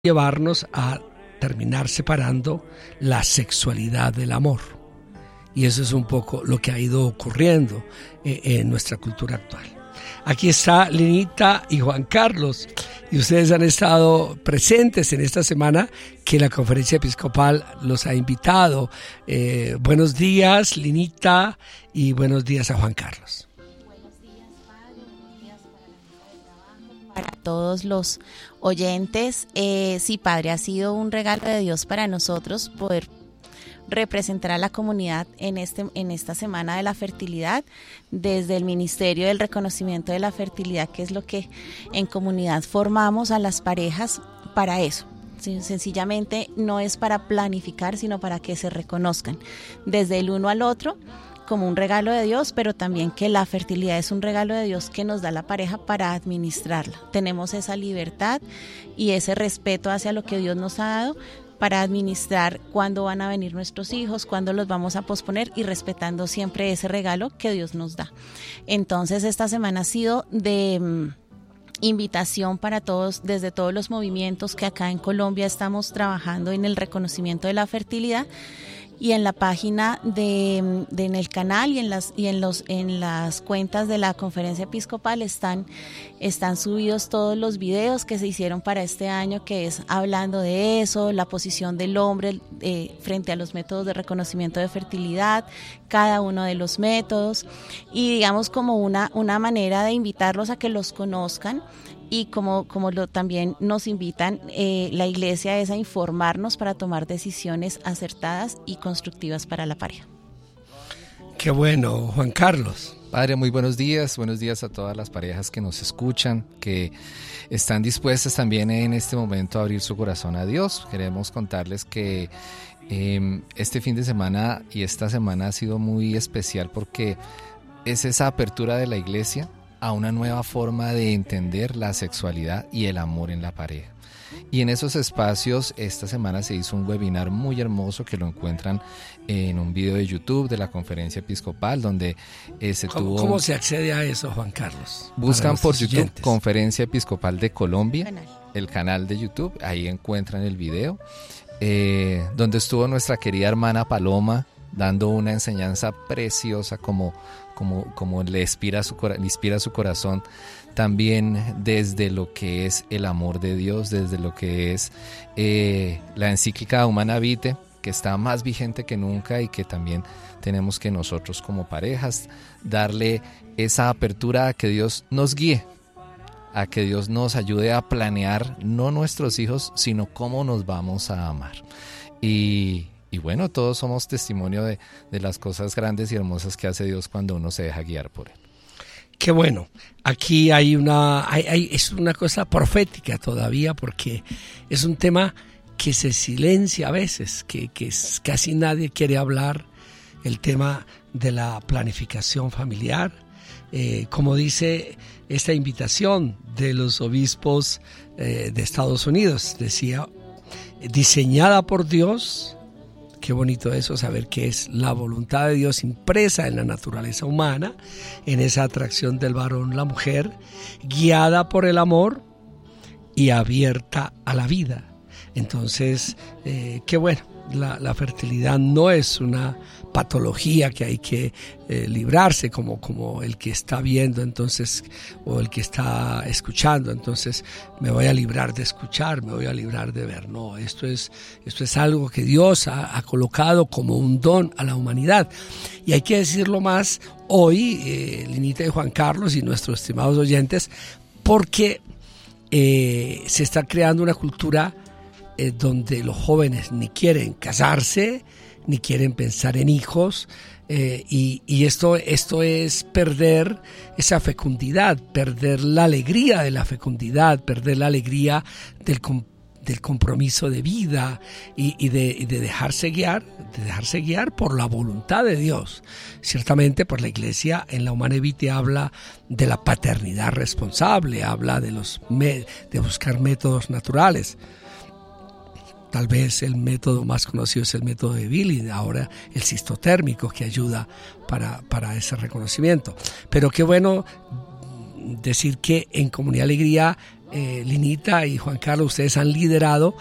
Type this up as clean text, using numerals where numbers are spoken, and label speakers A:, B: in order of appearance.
A: llevarnos a terminar separando la sexualidad del amor. Y eso es un poco lo que ha ido ocurriendo en nuestra cultura actual. Aquí está Linita y Juan Carlos, y ustedes han estado presentes en esta semana que la Conferencia Episcopal los ha invitado. Buenos días, Linita, y buenos días a Juan Carlos.
B: Para todos los oyentes, sí, Padre, ha sido un regalo de Dios para nosotros poder representar a la comunidad en esta semana de la fertilidad desde el Ministerio del Reconocimiento de la Fertilidad, que es lo que en comunidad formamos a las parejas para eso. Sencillamente no es para planificar, sino para que se reconozcan desde el uno al otro como un regalo de Dios, pero también que la fertilidad es un regalo de Dios que nos da la pareja para administrarla. Tenemos esa libertad y ese respeto hacia lo que Dios nos ha dado para administrar cuándo van a venir nuestros hijos, cuándo los vamos a posponer y respetando siempre ese regalo que Dios nos da. Entonces esta semana ha sido de invitación para todos, desde todos los movimientos que acá en Colombia estamos trabajando en el reconocimiento de la fertilidad. Y en la página en el canal y en las cuentas de la Conferencia Episcopal están subidos todos los videos que se hicieron para este año, que es hablando de eso, la posición del hombre frente a los métodos de reconocimiento de fertilidad, cada uno de los métodos, y digamos como una manera de invitarlos a que los conozcan. Y como también nos invitan, la Iglesia es a informarnos para tomar decisiones acertadas y constructivas para la pareja.
A: Qué bueno, Juan Carlos.
C: Padre, muy buenos días a todas las parejas que nos escuchan, que están dispuestas también en este momento a abrir su corazón a Dios. Queremos contarles que este fin de semana y esta semana ha sido muy especial porque es esa apertura de la Iglesia a una nueva forma de entender la sexualidad y el amor en la pareja. Y en esos espacios, esta semana se hizo un webinar muy hermoso que lo encuentran en un video de YouTube de la Conferencia Episcopal, donde
A: ¿Cómo se accede a eso, Juan Carlos?
C: Buscan por YouTube oyentes. Conferencia Episcopal de Colombia, el canal de YouTube, ahí encuentran el video, donde estuvo nuestra querida hermana Paloma dando una enseñanza preciosa como le inspira su corazón, también desde lo que es el amor de Dios, desde lo que es la encíclica Humana Vitae, que está más vigente que nunca y que también tenemos que nosotros como parejas darle esa apertura a que Dios nos guíe, a que Dios nos ayude a planear no nuestros hijos, sino cómo nos vamos a amar. Y bueno, todos somos testimonio de las cosas grandes y hermosas que hace Dios cuando uno se deja guiar por Él.
A: Qué bueno. Aquí es una cosa profética todavía, porque es un tema que se silencia a veces, que casi nadie quiere hablar, el tema de la planificación familiar. Como dice esta invitación de los obispos de Estados Unidos, decía, diseñada por Dios. Qué bonito eso, saber que es la voluntad de Dios impresa en la naturaleza humana, en esa atracción del varón, la mujer, guiada por el amor y abierta a la vida. Entonces, qué bueno, la fertilidad no es una patología que hay que librarse como el que está viendo entonces, o el que está escuchando, entonces me voy a librar de escuchar, me voy a librar de ver. No, esto es algo que Dios ha colocado como un don a la humanidad, y hay que decirlo más hoy, Linita y Juan Carlos y nuestros estimados oyentes, porque se está creando una cultura donde los jóvenes ni quieren casarse, ni quieren pensar en hijos, y esto es perder esa fecundidad, perder la alegría de la fecundidad, perder la alegría del compromiso de vida y de dejarse guiar por la voluntad de Dios. Ciertamente, por la Iglesia en la Humana Vitae habla de la paternidad responsable, habla de buscar métodos naturales. Tal vez el método más conocido es el método de Billy, ahora el cistotérmico, que ayuda para ese reconocimiento. Pero qué bueno decir que en Comunidad Alegría Linita y Juan Carlos, ustedes han liderado